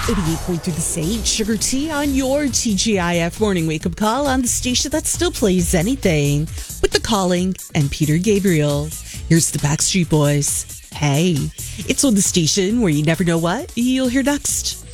88.3 The Sage, Sugar Tea on your TGIF morning wake-up call on the station that still plays anything with The Calling and Peter Gabriel. Here's the Backstreet Boys. Hey, it's on the station where you never know what you'll hear next.